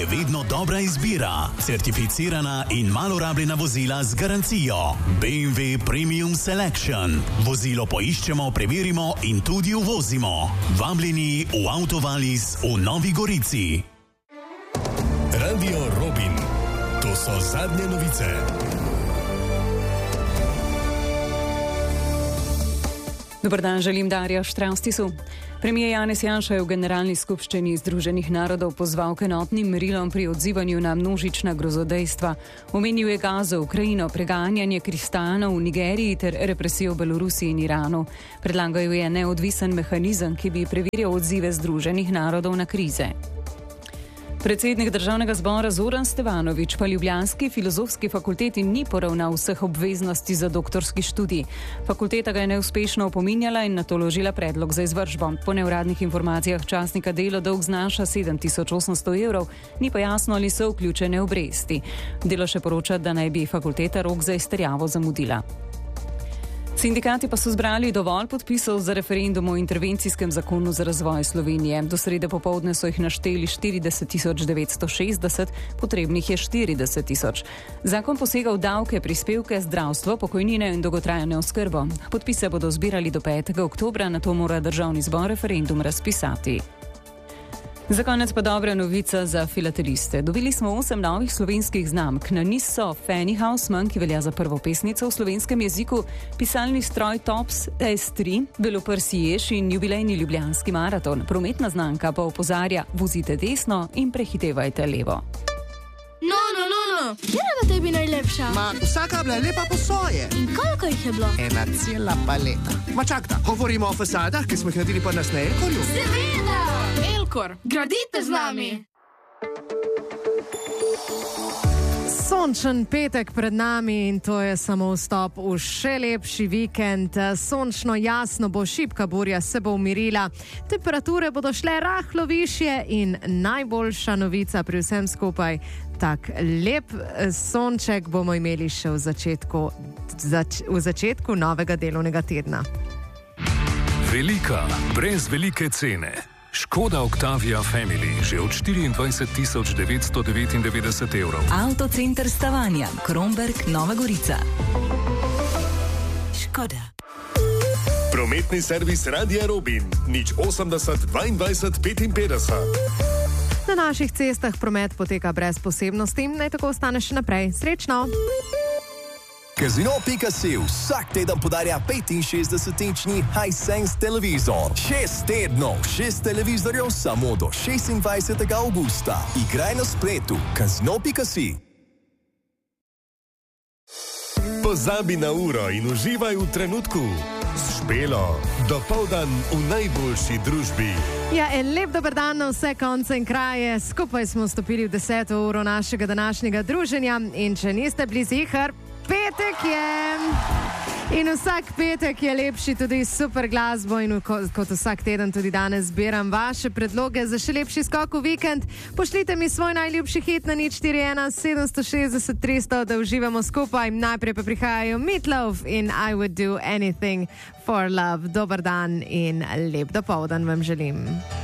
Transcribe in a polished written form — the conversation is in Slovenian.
vedno dobra izbira, certificirana in malo rabljena vozila z garancijo. BMW Premium Selection. Vozilo poiščemo, preverimo in tudi uvozimo. Vabljeni v Autovalis v Novi Gorici. Radio Robin. To so zadnje novice. Dobar dan, želim Darja Štravstisu. Premijer Janez Janša je v Generalni skupščini Združenih narodov pozval k enotnim merilom pri odzivanju na množična grozodejstva. Omenil je Gazo, Ukrajino, preganjanje kristijanov v Nigeriji ter represijo v Belorusiji in Iranu. Predlagal je neodvisen mehanizem, ki bi preverjal odzive Združenih narodov na krize. Predsednik Državnega zbora Zoran Stevanović pa ljubljanski filozofski fakulteti ni poravnal vseh obveznosti za doktorski študij. Fakulteta ga je neuspešno opominjala in nato vložila predlog za izvršbo. Po neuradnih informacijah časnika Delo dolg znaša 7.800 evrov, ni pa jasno, ali so vključene obresti. Delo še poroča, da naj bi fakulteta rok za izterjavo zamudila. Sindikati pa so zbrali dovolj podpisov za referendum o intervencijskem zakonu za razvoj Slovenije. Do srede popoldne so jih našteli 40.960, potrebnih je 40.000. Zakon posega v davke, prispevke, zdravstvo, pokojnine in dolgotrajno oskrbo. Podpise bodo zbirali do 5. oktobra, nato mora Državni zbor referendum razpisati. Za konec pa dobra novica za filateliste. Dobili smo 8 novih slovenskih znamk. Na niz so Fanny Hausman, ki velja za prvo pesnico v slovenskem jeziku, pisalni stroj Tops S3, beloprsi jež in jubilejni ljubljanski maraton. Prometna znamka pa opozarja: vozite desno in prehitevajte levo. No, katera v tebi najlepša? Vsaka je bila lepa po svoje. In koliko jih je bilo? Ena cela paleta. Čak da, govorimo o fasadah, ki smo jih naredili pa nas na Elkorju. Seveda! Elkor, gradite z nami! Sončen petek pred nami in to je samo vstop v še lepši vikend. Sončno jasno bo, šibka burja se bo umirila, temperature bodo šle rahlo višje in najboljša novica pri vsem skupaj, tak lep sonček bomo imeli še v začetku novega delovnega tedna. Velika, brez velike cene. Škoda Octavia Family že od 24.999 evrov. Avtocenter Stavanja, Kromberk, Nova Gorica. Škoda. Prometni servis Radia Robin. 080 22 55. Na naših cestah promet poteka brez posebnosti, naj tako ostane še naprej. Srečno! Casino.si vsak teden podarja 65-inčni Hisense televizor. 6 tednov, 6 televizorjev samo do 26. augusta. Igraj na spletu. Casino.si. Pozabi na uro in uživaj v trenutku. S Špelo. Dopoldan v najboljši družbi. Ja, en lep dober dan na vse konce in kraje. Skupaj smo stopili v 10. uro našega današnjega druženja in če niste bili zihar, petek je. In vsak petek je lepši tudi super glasbo in kot vsak teden tudi danes zbiram vaše predloge za še lepši skok v vikend. Pošljite mi svoj najljubši hit na 041 760 300, da uživamo skupaj. Najprej pa prihajajo Meatloaf in I Would Do Anything for Love. Dobar dan in lep dopoldan vam želim.